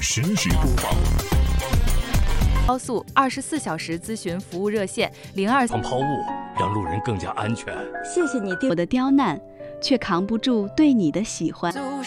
实时播报。 高速24小时咨询服务热线02 放抛物，让路人更加安全。 谢谢你对我的刁难，却扛不住对你的喜欢。